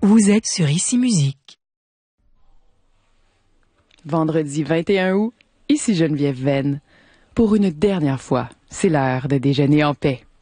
Vous êtes sur Ici Musique. Vendredi 21 août, ici Geneviève Venn. Pour une dernière fois, c'est l'heure de déjeuner en paix.